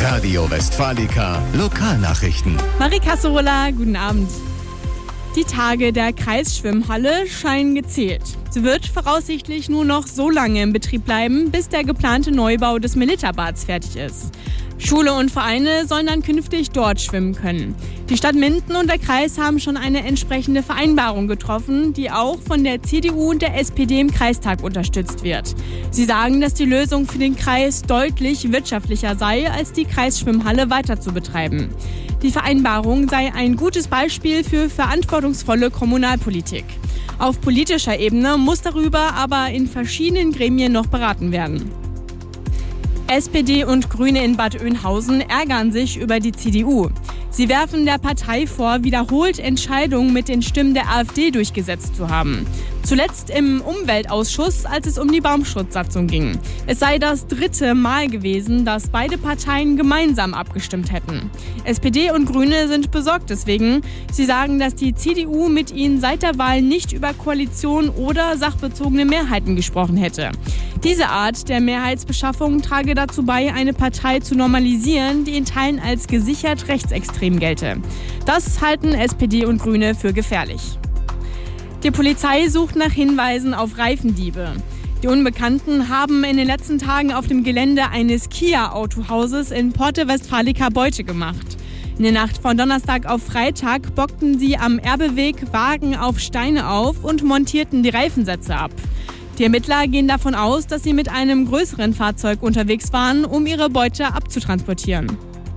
Radio Westfalica Lokalnachrichten. Marika Sorola, guten Abend. Die Tage der Kreisschwimmhalle scheinen gezählt. Sie wird voraussichtlich nur noch so lange in Betrieb bleiben, bis der geplante Neubau des Militerbads fertig ist. Schule und Vereine sollen dann künftig dort schwimmen können. Die Stadt Minden und der Kreis haben schon eine entsprechende Vereinbarung getroffen, die auch von der CDU und der SPD im Kreistag unterstützt wird. Sie sagen, dass die Lösung für den Kreis deutlich wirtschaftlicher sei, als die Kreisschwimmhalle weiter zu betreiben. Die Vereinbarung sei ein gutes Beispiel für verantwortungsvolle Kommunalpolitik. Auf politischer Ebene muss darüber aber in verschiedenen Gremien noch beraten werden. SPD und Grüne in Bad Oeynhausen ärgern sich über die CDU. Sie werfen der Partei vor, wiederholt Entscheidungen mit den Stimmen der AfD durchgesetzt zu haben. Zuletzt im Umweltausschuss, als es um die Baumschutzsatzung ging. Es sei das 3. Mal gewesen, dass beide Parteien gemeinsam abgestimmt hätten. SPD und Grüne sind besorgt deswegen. Sie sagen, dass die CDU mit ihnen seit der Wahl nicht über Koalition oder sachbezogene Mehrheiten gesprochen hätte. Diese Art der Mehrheitsbeschaffung trage dazu bei, eine Partei zu normalisieren, die in Teilen als gesichert rechtsextrem gelte. Das halten SPD und Grüne für gefährlich. Die Polizei sucht nach Hinweisen auf Reifendiebe. Die Unbekannten haben in den letzten Tagen auf dem Gelände eines Kia-Autohauses in Porte Westfalica Beute gemacht. In der Nacht von Donnerstag auf Freitag bockten sie am Erbeweg Wagen auf Steine auf und montierten die Reifensätze ab. Die Ermittler gehen davon aus, dass sie mit einem größeren Fahrzeug unterwegs waren, um ihre Beute abzutransportieren.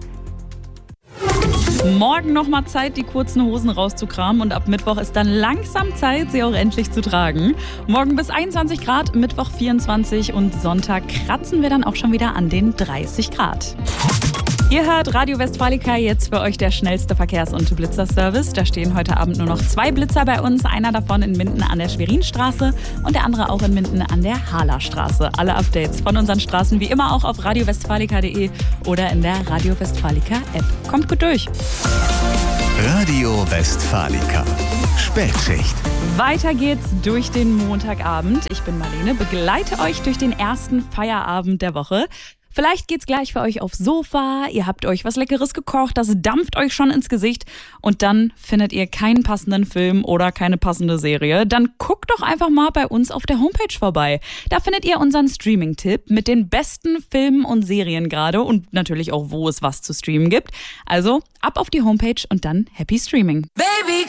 Morgen nochmal Zeit, die kurzen Hosen rauszukramen und ab Mittwoch ist dann langsam Zeit, sie auch endlich zu tragen. Morgen bis 21 Grad, Mittwoch 24 und Sonntag kratzen wir dann auch schon wieder an den 30 Grad. Ihr hört Radio Westfalica, jetzt für euch der schnellste Verkehrs- und Blitzerservice. Da stehen heute Abend nur noch 2 Blitzer bei uns. Einer davon in Minden an der Schwerinstraße und der andere auch in Minden an der Harlerstraße. Alle Updates von unseren Straßen wie immer auch auf radiowestfalica.de oder in der Radio Westfalica App. Kommt gut durch. Radio Westfalica. Spätschicht. Weiter geht's durch den Montagabend. Ich bin Marlene, begleite euch durch den ersten Feierabend der Woche. Vielleicht geht's gleich für euch aufs Sofa, ihr habt euch was Leckeres gekocht, das dampft euch schon ins Gesicht und dann findet ihr keinen passenden Film oder keine passende Serie. Dann guckt doch einfach mal bei uns auf der Homepage vorbei. Da findet ihr unseren Streaming-Tipp mit den besten Filmen und Serien gerade und natürlich auch, wo es was zu streamen gibt. Also ab auf die Homepage und dann Happy Streaming. Baby,